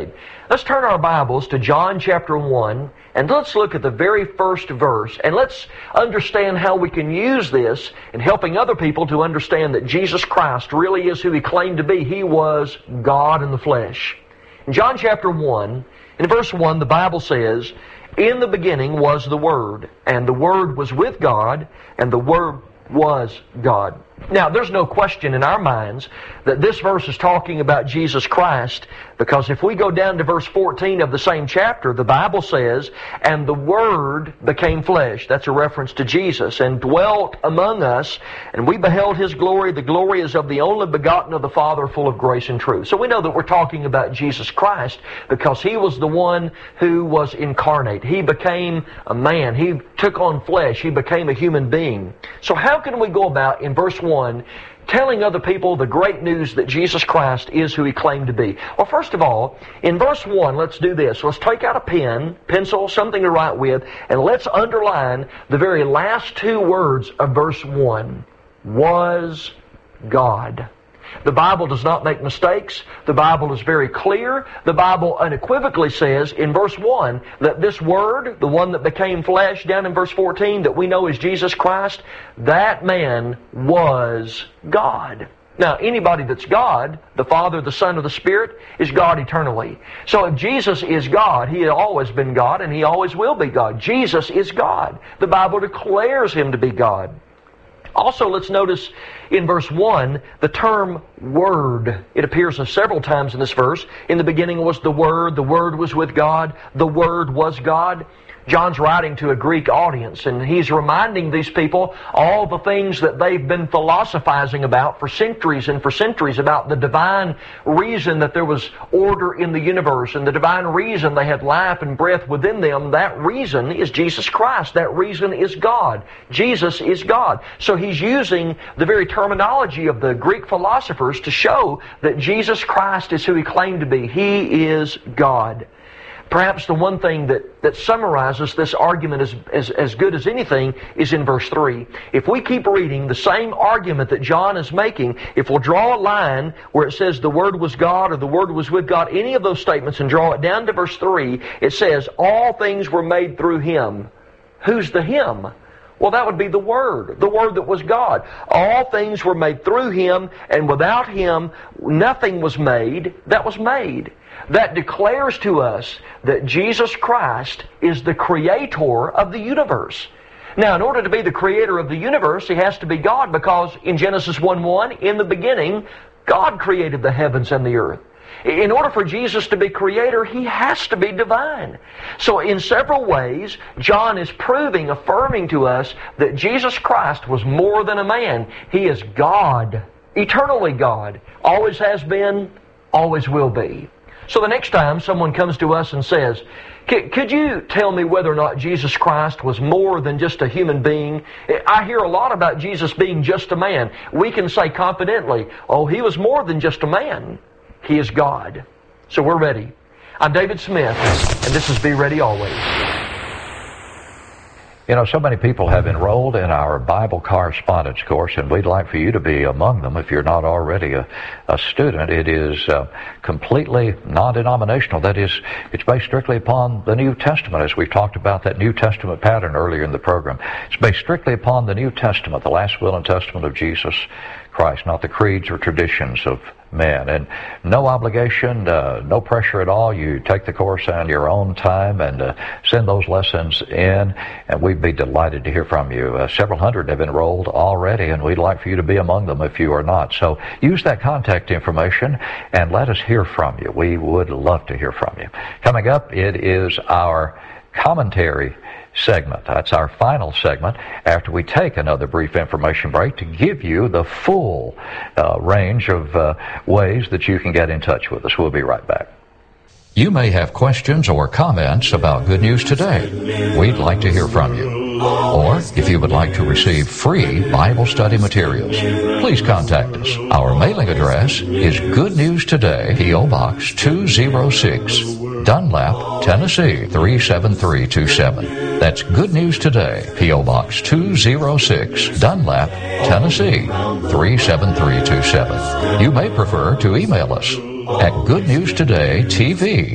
made. Let's turn our Bibles to John chapter 1, and let's look at the very first verse, and let's understand how we can use this in helping other people to understand that Jesus Christ really is who He claimed to be. He was God in the flesh. In John chapter 1, in verse 1, the Bible says, "In the beginning was the Word, and the Word was with God, and the Word was God." Now, there's no question in our minds that this verse is talking about Jesus Christ, because if we go down to verse 14 of the same chapter, the Bible says, "And the Word became flesh." That's a reference to Jesus, "and dwelt among us, and we beheld His glory. The glory is of the only begotten of the Father, full of grace and truth." So we know that we're talking about Jesus Christ because He was the one who was incarnate. He became a man. He took on flesh. He became a human being. So how can we go about, in verse 1, telling other people the great news that Jesus Christ is who He claimed to be? Well, first of all, in verse 1, let's do this. Let's take out a pen, pencil, something to write with, and let's underline the very last two words of verse 1. Was God. The Bible does not make mistakes. The Bible is very clear. The Bible unequivocally says in verse 1 that this Word, the one that became flesh, down in verse 14, that we know as Jesus Christ, that man was God. Now, anybody that's God, the Father, the Son, or the Spirit, is God eternally. So if Jesus is God, He has always been God, and He always will be God. Jesus is God. The Bible declares Him to be God. Also, let's notice in verse 1 the term Word. It appears several times in this verse. In the beginning was the Word was with God, the Word was God. John's writing to a Greek audience, and he's reminding these people all the things that they've been philosophizing about for centuries and for centuries, about the divine reason that there was order in the universe, and the divine reason they had life and breath within them. That reason is Jesus Christ. That reason is God. Jesus is God. So he's using the very terminology of the Greek philosophers to show that Jesus Christ is who He claimed to be. He is God. Perhaps the one thing that summarizes this argument as good as anything is in verse 3. If we keep reading the same argument that John is making, if we'll draw a line where it says the Word was God or the Word was with God, any of those statements, and draw it down to verse 3, it says, "All things were made through Him." Who's the Him? Well, that would be the Word that was God. All things were made through Him, and without Him, nothing was made that was made. That declares to us that Jesus Christ is the creator of the universe. Now, in order to be the creator of the universe, He has to be God, because in Genesis 1:1, in the beginning, God created the heavens and the earth. In order for Jesus to be creator, He has to be divine. So in several ways, John is affirming to us that Jesus Christ was more than a man. He is God, eternally God, always has been, always will be. So the next time someone comes to us and says, "Could you tell me whether or not Jesus Christ was more than just a human being?" I hear a lot about Jesus being just a man. We can say confidently, "Oh, He was more than just a man. He is God." So we're ready. I'm David Smith, and this is Be Ready Always. You know, so many people have enrolled in our Bible correspondence course, and we'd like for you to be among them if you're not already a student. It is completely non-denominational. That is, it's based strictly upon the New Testament, as we've talked about that New Testament pattern earlier in the program. It's based strictly upon the New Testament, the last will and testament of Jesus Christ, not the creeds or traditions of men. And no obligation, no pressure at all. You take the course on your own time and send those lessons in, and we'd be delighted to hear from you. Several hundred have enrolled already, and we'd like for you to be among them if you are not. So use that contact information and let us hear from you. We would love to hear from you. Coming up, it is our commentary segment. That's our final segment after we take another brief information break to give you the full range of ways that you can get in touch with us. We'll be right back. You may have questions or comments about Good News Today. We'd like to hear from you. Or if you would like to receive free Bible study materials, please contact us. Our mailing address is Good News Today, P.O. Box 206, Dunlap, Tennessee 37327. That's Good News Today, P.O. Box 206, Dunlap, Tennessee 37327. You may prefer to email us at goodnewstodaytv